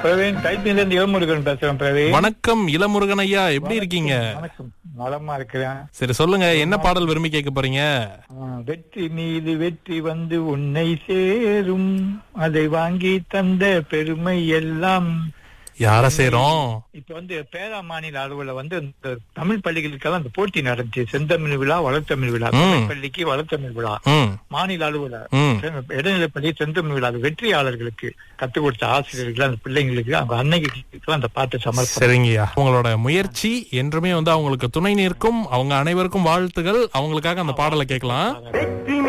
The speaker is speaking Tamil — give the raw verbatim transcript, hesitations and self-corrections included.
பிரவீன் டைப்பில இருந்து இளமுருகன் பேசுறேன். பிரவீன் வணக்கம் இளமுருகன் ஐயா, எப்படி இருக்கீங்க? வணக்கம், நலமா இருக்கிறேன். சரி சொல்லுங்க, என்ன பாடல் விரும்பி கேட்க போறீங்க? ஆ, வெற்றி மீது வெற்றி வந்து உன்னை சேரும், அதை வாங்கி தந்த பெருமை எல்லாம். யார சேரும்? இப்ப வந்து பேரா மாநில அளவுல வந்து இந்த தமிழ் பள்ளிகளுக்கெல்லாம் அந்த போட்டி நடந்துச்சு. செந்தமிழ் விழா, வளர்த்தமிழ் விழா. தமிழ் பள்ளிக்கு வளர்த்தமிழ் விழா ம், மாநில அளவுல, ம். இடைநிலை பள்ளி செந்தமிழ் விழா. அது வெற்றியாளர்களுக்கு கத்துக் கொடுத்த ஆசிரியர்கள், அந்த பிள்ளைங்களுக்கு, அவங்க அன்னைக்கு அந்த பாட்டு சமர்ப்பணம். சரிங்கய்யா, உங்களோட முயற்சி என்றுமே வந்து அவங்களுக்கு துணை நிற்கும். அவங்க அனைவருக்கும் வாழ்த்துகள். அவங்களுக்காக அந்த பாடலை கேட்கலாம்.